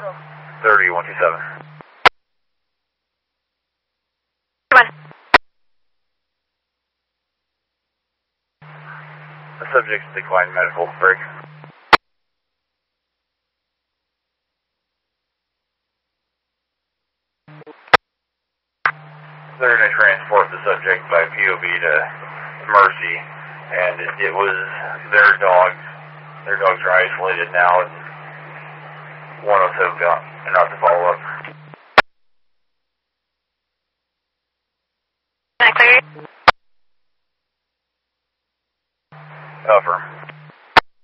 30-127. Come on. The subject's declined medical break. They're going to transport the subject by POV to Mercy, and it was their dogs. Their dogs are isolated now, and one of them got enough to follow up. Can I clear you? Affirm.